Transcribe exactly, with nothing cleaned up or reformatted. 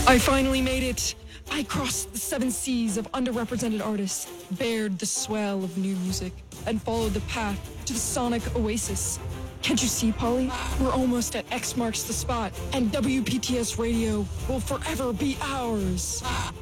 I finally made it. I crossed the seven seas of underrepresented artists, bared the swell of new music, and followed the path to the sonic oasis. Can't you see, Polly? We're almost at X marks the spot, and W P T S Radio will forever be ours.